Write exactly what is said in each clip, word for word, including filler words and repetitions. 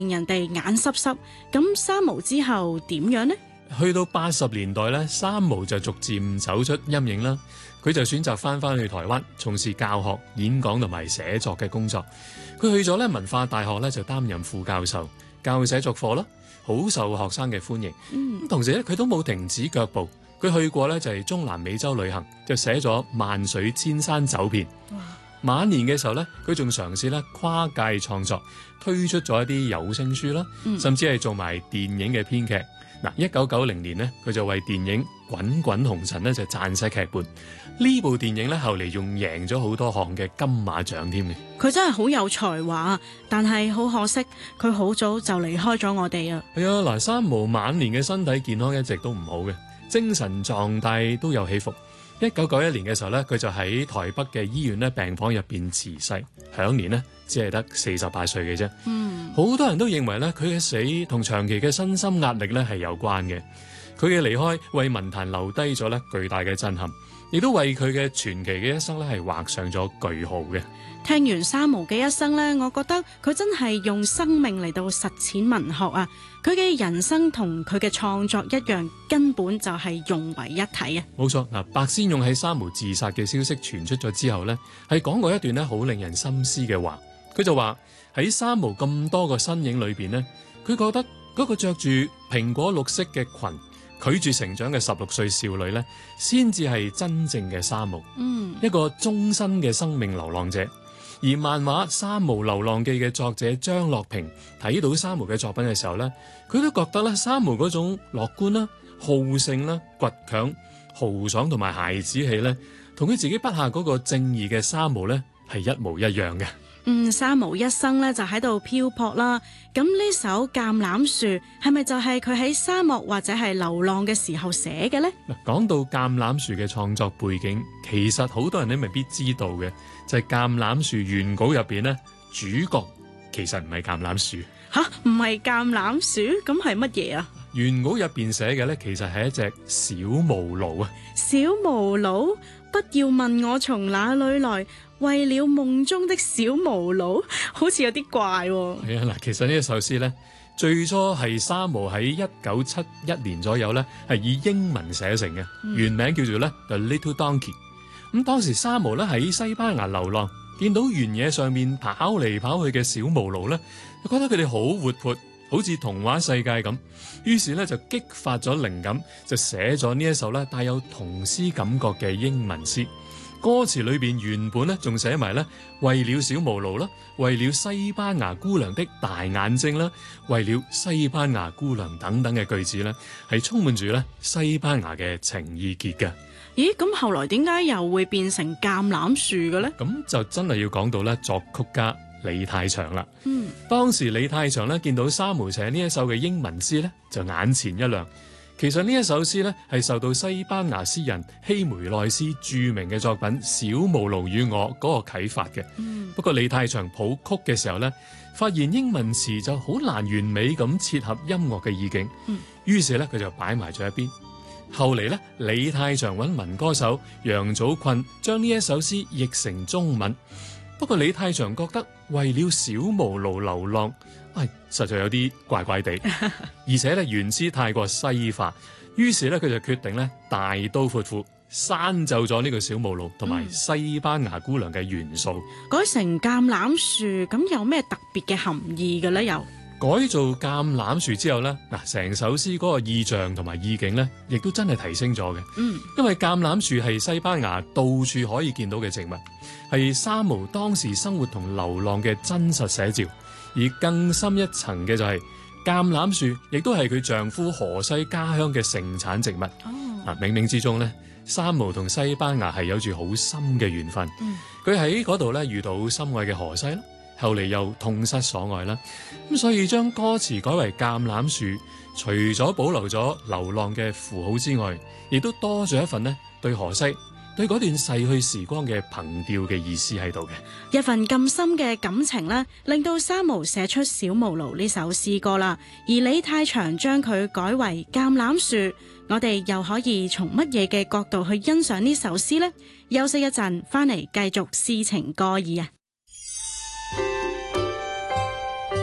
令人哋眼濕濕。咁三毛之後點樣呢？ 去到八十年代咧，三毛就逐漸走出陰影啦。佢就選擇翻返去台灣，從事教學、演講同埋寫作嘅工作。佢去咗咧文化大學咧，就擔任副教授，教寫作課啦，好受學生嘅歡迎。嗯，同時咧，佢都冇停止腳步。佢去過咧就係中南美洲旅行，就寫咗《萬水千山走遍》。晚年嘅時候咧，佢仲嘗試咧跨界創作，推出咗一啲有聲書啦，甚至係做埋電影嘅編劇。嗱，一九九零年呢，佢就為電影《滾滾紅塵》咧就撰寫劇本。呢部電影咧後嚟仲贏咗好多項嘅金馬獎添嘅。 佢真係好有才華，但係好可惜，佢好早就離開咗我哋啊。 係啊，嗱，三毛晚年嘅身體健康一直都唔好嘅，精神狀態都有起伏。一九九一年嘅時候咧，佢就喺台北嘅醫院咧病房入邊辭世，享年呢只係得四十八歲嘅啫。嗯，好多人都認為咧佢嘅死同長期嘅身心壓力咧係有關嘅。佢嘅離開為文壇留低咗咧巨大嘅震撼，亦都為佢嘅傳奇嘅一生咧係畫上咗句號嘅。 聽完三毛嘅一生咧，我覺得佢真係用生命嚟到實踐文學啊！佢嘅人生同佢嘅創作一樣，根本就係融為一體啊！ 冇錯，嗱，白先勇喺三毛自殺嘅消息傳出咗之後呢，係講過一段咧好令人深思嘅話。佢就話喺三毛咁多個身影裏邊呢，佢覺得嗰個着住蘋果綠色嘅裙，拒絕成長嘅十六歲少女呢，先至係真正嘅三毛。嗯，一個終身嘅生命流浪者。而漫畫《三毛流浪記》嘅作者張樂平睇到三毛嘅作品嘅時候呢，佢都覺得咧三毛嗰種樂觀啦、好勝啦、倔強、豪爽同埋孩子氣呢，同佢自己筆下嗰個正義嘅三毛呢，係一模一樣嘅。 嗯，三毛一生咧就喺度漂泊啦。咁呢首橄欖樹係咪就係佢喺沙漠或者係流浪嘅時候寫嘅呢？ 嗱，講到橄欖樹嘅創作背景，其實好多人都未必知道嘅，就係橄欖樹原稿入邊呢，主角其實唔係橄欖樹。 吓，唔係橄欖樹，咁係乜嘢啊？ 原稿入邊寫嘅呢，其實係一隻小毛驢啊。 小毛驢，不要問我從哪裏來，為了夢中的小毛驢，好似有啲怪喎。 係啊，嗱，其實呢一首詩呢，最初係三毛喺一九七一年左右呢，係以英文寫成嘅，嗯、原名叫做咧 The Little Donkey。咁當時三毛咧喺西班牙流浪，見到原野上面跑嚟跑去嘅小毛驢呢，就覺得佢哋好活潑，好似童話世界咁。於是呢，就激發咗靈感，就寫咗呢一首咧帶有童詩感覺嘅英文詩。歌詞裏邊原本咧仲寫埋咧為了小毛驢啦，為了西班牙姑娘的大眼睛啦，為了西班牙姑娘等等嘅句子咧，係充滿住咧西班牙嘅情意結嘅。 咦，咁後來點解又會變成橄欖樹嘅咧？ 咁就真係要講到咧作曲家李泰祥啦。 嗯，當時李泰祥咧見到三毛寫呢一首嘅英文詩咧，就眼前一亮。其實呢一首詩呢，係受到西班牙詩人希梅內斯著名嘅作品《小毛驢與我》嗰個啟發嘅。嗯、不過李泰祥譜曲嘅時候呢，發現英文詞就好難完美咁切合音樂嘅意境，嗯、於是呢，佢就擺埋咗一邊。後嚟呢，李泰祥揾民歌手楊祖困將呢一首詩譯成中文。不過李泰祥覺得為了小毛驢流浪，唉、哎，實在有啲怪怪地，而且咧原詩太過西化，於是咧佢就決定咧大刀闊斧刪走咗呢個小毛驢同埋西班牙姑娘嘅元素，嗯、改成橄欖樹。咁有咩特別嘅含義嘅咧？又改造橄欖樹之後咧，嗱，成首詩嗰個意象同埋意境咧，亦都真係提升咗嘅。嗯，因為橄欖樹係西班牙到處可以見到嘅植物，係三毛當時生活同流浪嘅真實寫照。而更深一層嘅就係橄欖樹，亦都係佢丈夫河西家鄉嘅盛產植物。嗱、哦，冥冥之中咧，三毛同西班牙係有住好深嘅緣分。佢喺嗰度咧遇到心愛嘅河西啦，後嚟又痛失所愛啦。咁所以將歌詞改為橄欖樹，除咗保留咗流浪嘅符號之外，亦都多咗一份咧對河西，對嗰段逝去時光嘅憑弔嘅意思喺度嘅。一份咁深嘅感情呢，令到三毛寫出《小毛驢》呢首詩歌啦。而李泰祥將佢改為橄欖樹，我哋又可以從乜嘢嘅角度去欣賞呢首詩呢？休息一陣，翻嚟繼續詩情歌意啊！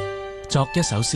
作一首詩。